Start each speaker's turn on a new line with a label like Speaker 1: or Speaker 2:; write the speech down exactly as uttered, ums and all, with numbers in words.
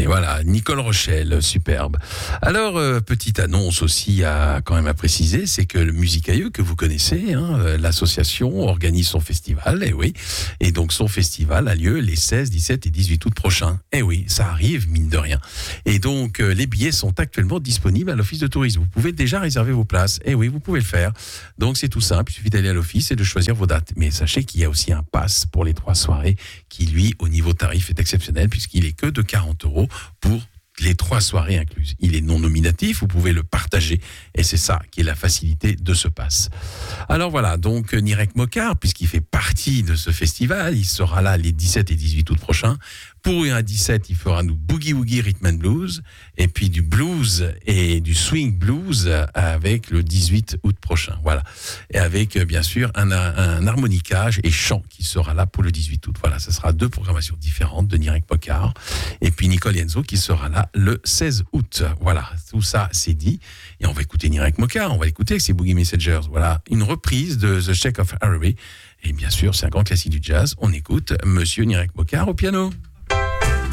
Speaker 1: Et voilà, Nicole Rochelle, superbe. Alors, euh, petite annonce aussi à quand même à préciser, c'est que le Musicailleux que vous connaissez, hein, euh, l'association organise son festival, et oui, et donc son festival a lieu les seize, dix-sept et dix-huit août prochains. Et oui, ça arrive mine de rien. Et donc euh, les billets sont actuellement disponibles à l'office de tourisme. Vous pouvez déjà réserver vos places. Et oui, vous pouvez le faire. Donc c'est tout simple, il suffit d'aller à l'office et de choisir vos dates. Mais sachez qu'il y a aussi un pass pour les trois soirées qui lui au niveau tarif est exceptionnel puisqu'il est que de quarante euros pour les trois soirées incluses. Il est non nominatif, vous pouvez le partager et c'est ça qui est la facilité de ce pass. Alors voilà, donc Nirek Mokar, puisqu'il fait partie de ce festival, il sera là les dix-sept et dix-huit août prochains. Pour un dix-sept, il fera nous Boogie Woogie Rhythm and Blues et puis du blues et du swing blues avec le dix-huit août prochain. Voilà. Et avec bien sûr un, un harmonicage et chant qui sera là pour le dix-huit août. Voilà, ça sera deux programmations différentes de Nirek Mokar et puis Nicole Yenzo qui sera là le seize août. Voilà, tout ça c'est dit. Et on va écouter Nirek Mokar, on va l'écouter avec ses Boogie Messengers. Voilà, une reprise de The Sheikh of Araby. Et bien sûr, c'est un grand classique du jazz. On écoute Monsieur Nirek Mokar au piano.